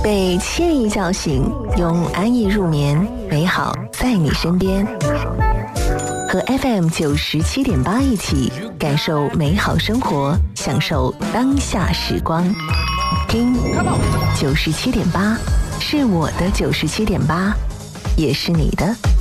被惬意叫醒，用安逸入眠，美好在你身边。和 FM97.8一起感受美好生活，享受当下时光。听97.8，是我的97.8，也是你的。